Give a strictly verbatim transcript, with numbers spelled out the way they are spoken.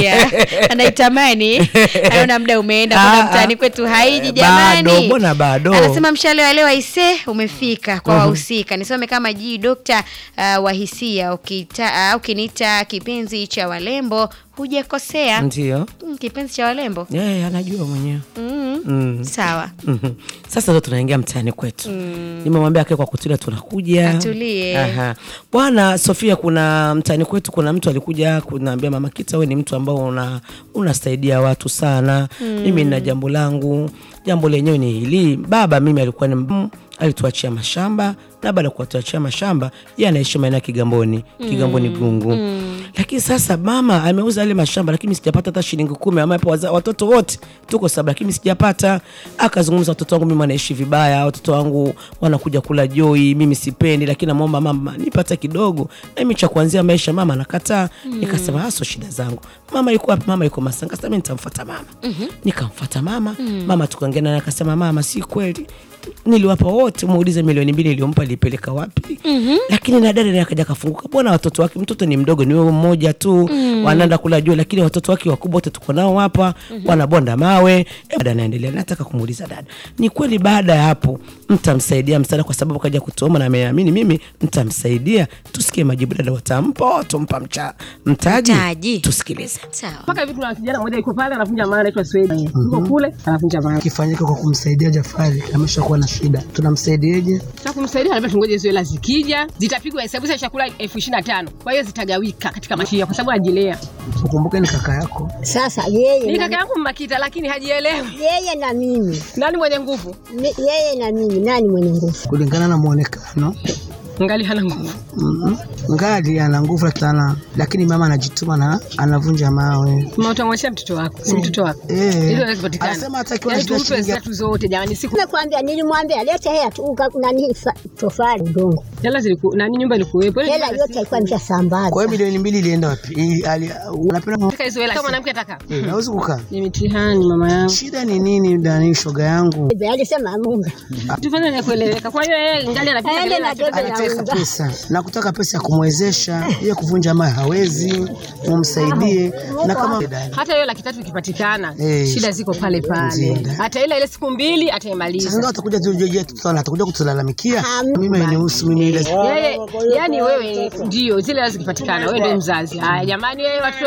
Haya, anaitamani. Anaona muda umeenda, kuna mtani kwetu haiji jamani. Bado, mbona bado? Anasema mshale wa leo aise umefika kwa wahusika. Nisome kama G Doctor uh, wahisia ukita uh, ukiniita kipenzi cha walembo hujakosea. Ndio. Mm, kipenzi cha walembo. Eh, yeah, anajua mwenyewe. Mm. Mm. Sawa. Mm-hmm. Sasa ndo tunaingia mtaani kwetu. Mm. Nimemwambia akae kwa kutulia tunakuja. Atulie. Aha. Bwana Sofia, kuna mtaani kwetu kuna mtu alikuja kuniambia Mama Kita, wewe ni mtu ambao una unasaidia watu sana. Mm. Mimi nina jambo langu. Jambo lenyewe ni hili. Baba mimi alikuwa ni alituachia mashamba, na baada ya kutuachia mashamba yeye anaishi maeneo ya Kigamboni, mm. Kigamboni Gungu. Mm. Lakini sasa mama ameuza ile mashamba, lakini sijapata hata shilingi kumi. Mama hapo watoto wote tuko sababu, lakini sijapata. Akazungumza watoto wangu mimi wanaishi vibaya, watoto wangu wanakuja kula joy, mimi sipendi, lakini naomba mama nipate kidogo na mimi cha kuanzia maisha. Mama anakataa. Mm. Nikasema haso shida zangu. Mama yuko wapi? Mama yuko Masanga. Sasa mimi nitamfuata mama. Mm-hmm. Nikamfuata mama. Mm. Mama tukaongea naye akasema mama si kweli. Niliwapa wote, muulize milioni mbili niliyompa lipeleka wapi. Mm-hmm. Lakini na dada akaja kafunguka. Bwana watoto wake, mtoto ni mdogo, ni wewe mmoja tu. Mm-hmm. Wanaenda kula jua, lakini watoto wake wakubwa wote tuko nao hapa. Mm-hmm. Wanabonda mawe. Dada anaendelea. Nataka kumuuliza dada, ni kweli baada ya hapo mtamsaidia msaada, kwa sababu kaja kutuomba na ameamini mimi mtamsaidia? Tusikie majibu dada watampa, tumpa mcha mtaji. Mtaji. Tusikilize. Sawa. Paka hivi kuna kijana mmoja yuko pale anavunja mawe, anaitwa Swedi. Yuko kule anavunja mawe. Kifanyika kwa kumsaidia Jafari, ameshakuwa na shida. Tunamsaidieje? Sasa kumsaidia labda tungoje hizo hela zikija, zitapigwa hesabu za chakula elfu ishirini na tano. Kwa hiyo zitagawika katika mashia kwa sababu ajilea. Ukumbuke ni kaka yako. Sasa yeye ni kaka yangu Makita, lakini hajielewi. Yeye na mimi. Nani mwenye nguvu? Yeye na mimi, nani mwenye nguvu? Kulingana na muonekano, Ngali hana nguvu. Mhm. Ngali ana nguvu sana, lakini mama anajituma na anavunja mawe. Mama utamwachia mtoto wako, si mtoto wako. Eh. Hilo lazima patikane. Anasema atakiwa na tupe zetu zote jamani, siku. Nakwambia nilimwambia leta hela tu nani tofali udongo. Hela ziliku nani nyumba ilikuwepo. Hela yote ilikuwa imeshasambaza. Kwa hiyo milioni mbili ilienda wapi? Unapenda kaka hizo hela kama mwanamke ataka. Eh, hauwezi kukaa. Ni mitihani mama yangu. Shida ni nini ndani shoga yangu? Alisema Mungu. Tufanye ni kueleweka. Kwa hiyo yeye ngali anapiga pesa na kutaka pesa ya kumwezesha yeye kuvunja mawe hawezi, umsaidie. Na kama hata hiyo laki tatu ikipatikana, hey, shida ziko pale pale. Hata ile ile siku mbili ataimaliza. Sasa atakuja tujojea tutana, atakuja kutulalamikia. Mimi nimehusu mimi ile. Yeye yani wewe ndio zile zikipatikana wewe ndio mzazi. Haya jamani, wewe watu